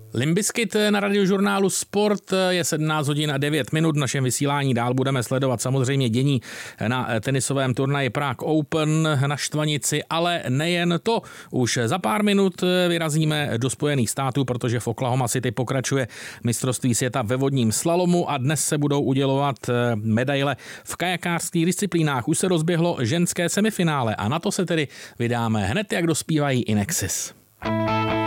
Limp Bizkit na Radiožurnálu Sport, je 17 hodin a 9 minut. V našem vysílání dál budeme sledovat samozřejmě dění na tenisovém turnaji Prague Open na Štvanici, ale nejen to. Už za pár minut vyrazíme do Spojených států, protože v Oklahoma City pokračuje mistrovství světa ve vodním slalomu a dnes se budou udělovat medaile v kajakářských disciplínách. Už se rozběhlo ženské semifinále a na to se tedy vydáme hned, jak dospívají Inexis.